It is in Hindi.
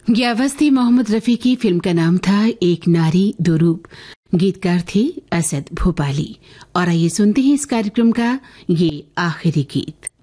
ये आवाज थी मोहम्मद रफी की। फिल्म का नाम था एक नारी दो रूप। गीतकार थे असद भोपाली। और आइए सुनते हैं इस कार्यक्रम का ये आखिरी गीत।